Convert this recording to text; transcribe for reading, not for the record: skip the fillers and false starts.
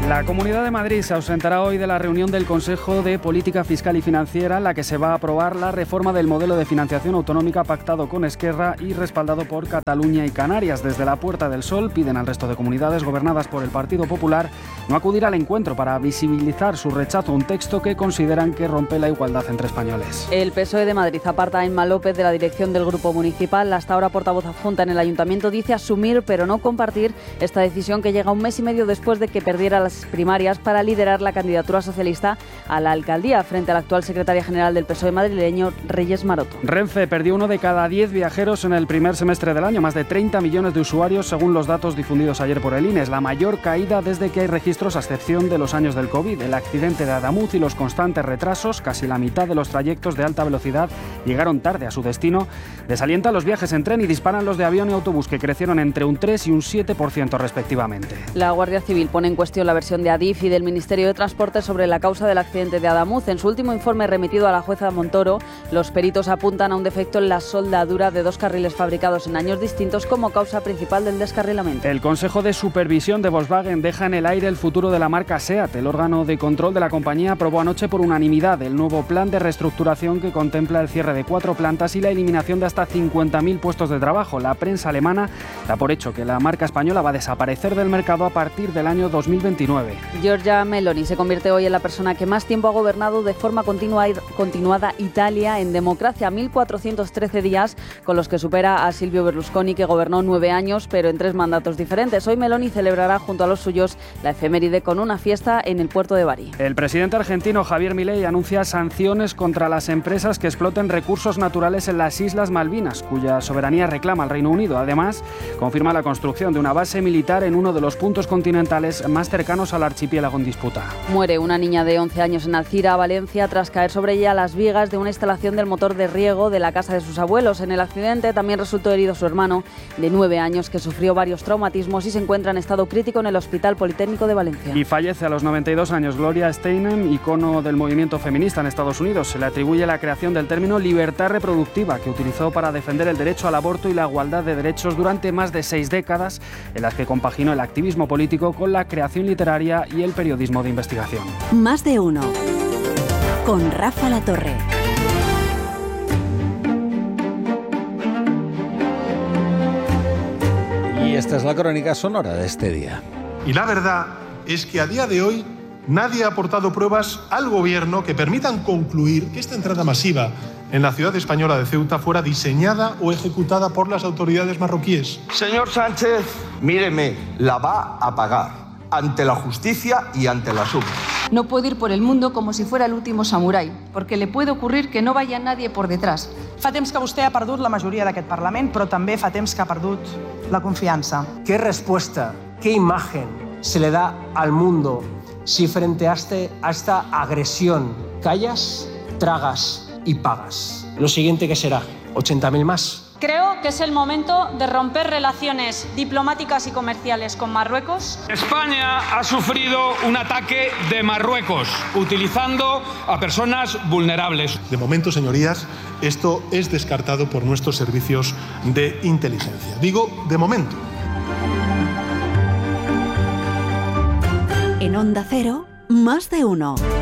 La Comunidad de Madrid se ausentará hoy de la reunión del Consejo de Política Fiscal y Financiera, en la que se va a aprobar la reforma del modelo de financiación autonómica pactado con Esquerra y respaldado por Cataluña y Canarias. Desde la Puerta del Sol piden al resto de comunidades gobernadas por el Partido Popular no acudir al encuentro para visibilizar su rechazo a un texto que consideran que rompe la igualdad entre españoles. El PSOE de Madrid aparta a Inma López de la dirección del Grupo Municipal. La hasta ahora portavoz adjunta en el Ayuntamiento dice asumir, pero no compartir, esta decisión que llega un mes y medio después de que perdiera las primarias para liderar la candidatura socialista a la alcaldía frente a la actual secretaria general del PSOE madrileño, Reyes Maroto. Renfe perdió 1 de cada 10 viajeros en el primer semestre del año, más de 30 millones de usuarios según los datos difundidos ayer por el INE. Es la mayor caída desde que hay registros, a excepción de los años del COVID. El accidente de Adamuz y los constantes retrasos, casi la mitad de los trayectos de alta velocidad llegaron tarde a su destino, desalientan los viajes en tren y disparan los de avión y autobús, que crecieron entre un 3 y un 7% respectivamente. La Guardia Civil pone en cuestión la versión de Adif y del Ministerio de Transporte sobre la causa del accidente de Adamuz. En su último informe remitido a la jueza Montoro, los peritos apuntan a un defecto en la soldadura de 2 carriles fabricados en años distintos como causa principal del descarrilamiento. El Consejo de Supervisión de Volkswagen deja en el aire el futuro de la marca SEAT. El órgano de control de la compañía aprobó anoche por unanimidad el nuevo plan de reestructuración que contempla el cierre de 4 plantas y la eliminación de hasta 50.000 puestos de trabajo. La prensa alemana da por hecho que la marca española va a desaparecer del mercado a partir del año 2029. Giorgia Meloni se convierte hoy en la persona que más tiempo ha gobernado de forma continuada Italia en democracia, 1.413 días, con los que supera a Silvio Berlusconi, que gobernó 9 años, pero en 3 mandatos diferentes. Hoy Meloni celebrará junto a los suyos la efeméride con una fiesta en el puerto de Bari. El presidente argentino Javier Milei anuncia sanciones contra las empresas que exploten recursos naturales en las Islas Malvinas, cuya soberanía reclama el Reino Unido. Además, confirma la construcción de una base militar en uno de los puntos continentales más cercanos al archipiélago en disputa. Muere una niña de 11 años en Alcira, Valencia, tras caer sobre ella las vigas de una instalación del motor de riego de la casa de sus abuelos. En el accidente también resultó herido su hermano, de 9 años, que sufrió varios traumatismos y se encuentra en estado crítico en el Hospital Politécnico de Valencia. Y fallece a los 92 años Gloria Steinem, icono del movimiento feminista en Estados Unidos. Se le atribuye la creación del término libertad reproductiva, que utilizó para defender el derecho al aborto y la igualdad de derechos durante más de 6 décadas, en las que compaginó el activismo político con la creación literaria y el periodismo de investigación. Más de uno. Con Rafa La Torre. Y esta es la crónica sonora de este día. Y la verdad es que a día de hoy nadie ha aportado pruebas al gobierno que permitan concluir que esta entrada masiva en la ciudad española de Ceuta fuera diseñada o ejecutada por las autoridades marroquíes. Señor Sánchez, míreme, la va a pagar ante la justicia y ante las urnas. No puede ir por el mundo como si fuera el último samurái, porque le puede ocurrir que no vaya nadie por detrás. Fa temps que vostè ha perdut la majoria d'aquest Parlament, però també fa temps que ha perdut la confianza. ¿Qué respuesta, qué imagen se le da al mundo si frente a esta agresión callas, tragas y pagas? Lo siguiente que será, 80.000 más. Creo que es el momento de romper relaciones diplomáticas y comerciales con Marruecos. España ha sufrido un ataque de Marruecos, utilizando a personas vulnerables. De momento, señorías, esto es descartado por nuestros servicios de inteligencia. Digo, de momento. En Onda Cero, más de uno.